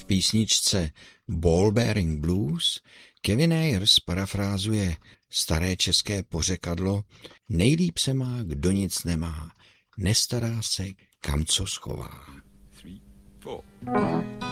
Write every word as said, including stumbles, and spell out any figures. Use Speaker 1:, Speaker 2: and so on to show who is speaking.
Speaker 1: písničce Ball Bearing Blues Kevin Ayers parafrázuje staré české pořekadlo: nejlíp se má, kdo nic nemá, nestará se, kam co schová.
Speaker 2: Three, four.